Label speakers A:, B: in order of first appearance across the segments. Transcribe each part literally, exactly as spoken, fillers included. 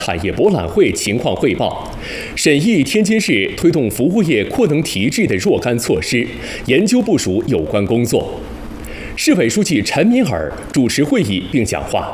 A: 产业博览会情况汇报，审议天津市推动服务业扩能提质的若干措施，研究部署有关工作。市委书记陈敏尔主持会议并讲话。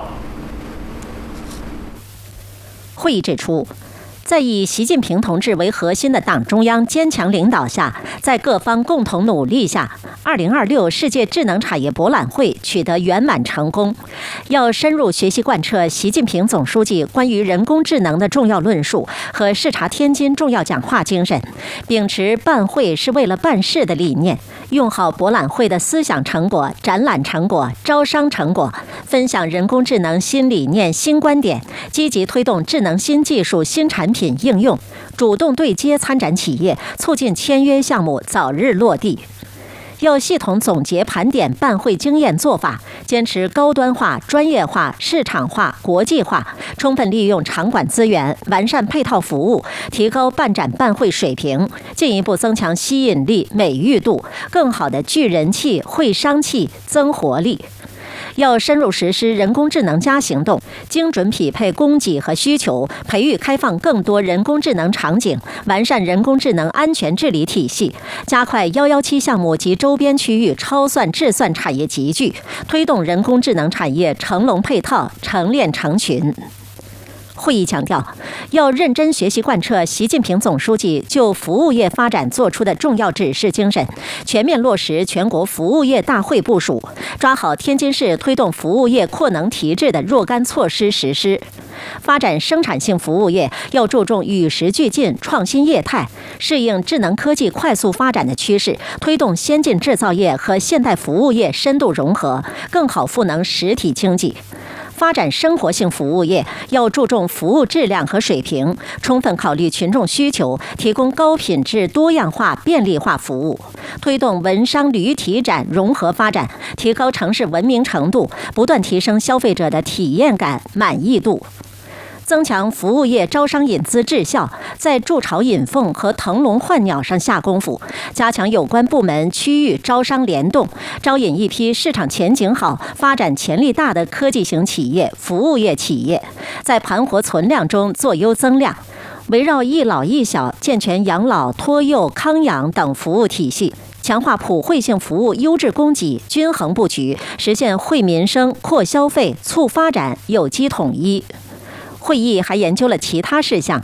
B: 会议指出，在以习近平同志为核心的党中央坚强领导下，在各方共同努力下，二零二六世界智能产业博览会取得圆满成功。要深入学习贯彻习近平总书记关于人工智能的重要论述和视察天津重要讲话精神，秉持办会是为了办事的理念，用好博览会的思想成果、展览成果、招商成果，分享人工智能新理念、新观点，积极推动智能新技术、新产品应用，主动对接参展企业，促进签约项目早日落地。要系统总结盘点办会经验做法，坚持高端化、专业化、市场化、国际化，充分利用场馆资源，完善配套服务，提高办展办会水平，进一步增强吸引力、美誉度，更好地聚人气、会商气、增活力。要深入实施人工智能加行动，精准匹配供给和需求，培育开放更多人工智能场景，完善人工智能安全治理体系，加快一一七项目及周边区域超算智算产业集聚，推动人工智能产业成龙配套、成链成群。会议强调，要认真学习贯彻习近平总书记就服务业发展作出的重要指示精神，全面落实全国服务业大会部署，抓好天津市推动服务业扩能提质的若干措施实施。发展生产性服务业要注重与时俱进、创新业态，适应智能科技快速发展的趋势，推动先进制造业和现代服务业深度融合，更好赋能实体经济。发展生活性服务业要注重服务质量和水平，充分考虑群众需求，提供高品质、多样化、便利化服务，推动文商旅体展融合发展，提高城市文明程度，不断提升消费者的体验感、满意度。增强服务业招商引资质效，在筑巢引凤和腾笼换鸟上下功夫，加强有关部门区域招商联动，招引一批市场前景好、发展潜力大的科技型企业、服务业企业，在盘活存量中做优增量，围绕一老一小、健全养老、托幼、康养等服务体系，强化普惠性服务优质供给均衡布局，实现惠民生、扩消费、促发展有机统一。会议还研究了其他事项。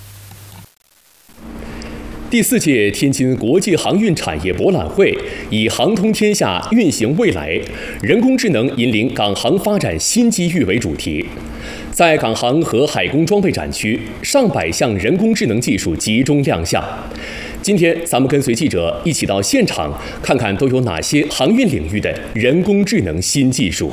A: 第四届天津国际航运产业博览会以"航通天下，运行未来，人工智能引领港航发展新机遇"为主题，在港航和海工装备展区，上百项人工智能技术集中亮相。今天，咱们跟随记者一起到现场，看看都有哪些航运领域的人工智能新技术。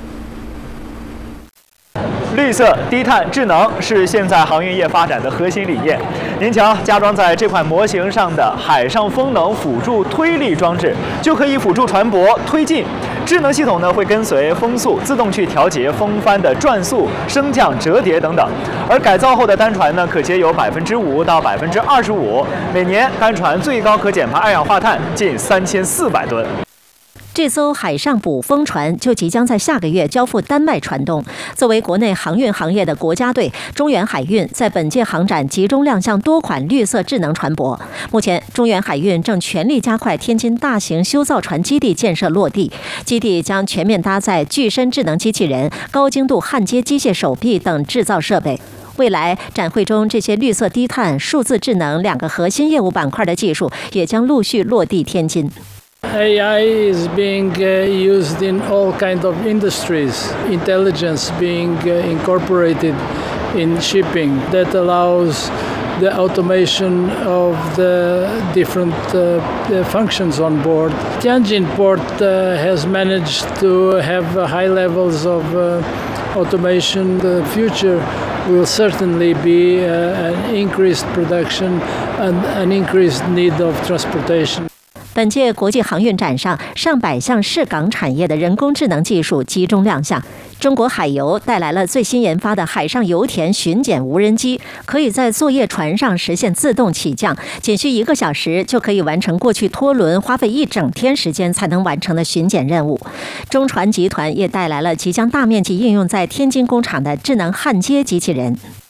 C: 绿色、低碳、智能是现在航运业发展的核心理念。您瞧，加装在这款模型上的海上风能辅助推力装置，就可以辅助船舶推进。智能系统呢会跟随风速自动去调节风帆的转速、升降、折叠等等。而改造后的单船呢，可节油百分之五到百分之二十五，每年单船最高可减排二氧化碳近三千四百吨。
B: 这艘海上捕风船就即将在下个月交付丹麦船东。作为国内航运行业的国家队，中远海运在本届航展集中亮相多款绿色智能船舶。目前，中远海运正全力加快天津大型修造船基地建设落地，基地将全面搭载具身智能机器人、高精度焊接机械手臂等制造设备。未来展会中，这些绿色低碳、数字智能两个核心业务板块的技术也将陆续落地天津。
D: A I is being uh, used in all kinds of industries. Intelligence being uh, incorporated in shipping that allows the automation of the different uh, functions on board. Tianjin Port uh, has managed to have uh, high levels of uh, automation. The future will certainly be uh, an increased production and an increased need of transportation.
B: 本届国际航运展上，上百项市港产业的人工智能技术集中亮相。中国海油带来了最新研发的海上油田巡检无人机，可以在作业船上实现自动起降，仅需一个小时就可以完成过去拖轮花费一整天时间才能完成的巡检任务。中船集团也带来了即将大面积应用在天津工厂的智能焊接机器人。